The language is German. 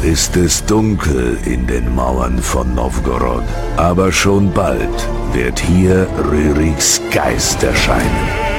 ist es dunkel in den Mauern von Nowgorod. Aber schon bald wird hier Rüriks Geist erscheinen.